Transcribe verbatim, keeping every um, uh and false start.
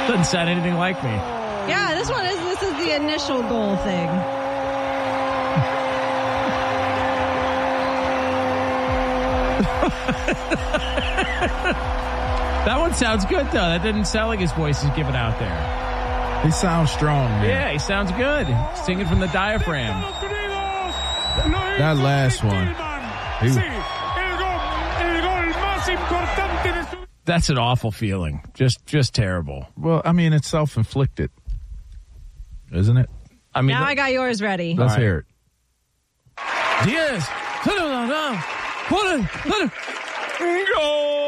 Doesn't sound anything like me. Yeah, this one is. This is the initial goal thing. That one sounds good, though. That didn't sound like his voice is giving out there. He sounds strong, man. Yeah, he sounds good. Singing from the diaphragm. That last one. He, That's an awful feeling. Just just terrible. well, I mean, it's self-inflicted, isn't it? I mean, Now I got yours ready. Let's right. hear it. Diaz. Goal!